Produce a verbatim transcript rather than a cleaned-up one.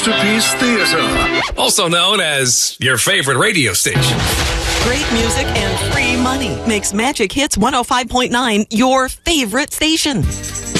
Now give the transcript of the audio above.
Masterpiece Theater, also known as your favorite radio station. Great music and free money makes Magic Hits one oh five point nine your favorite station.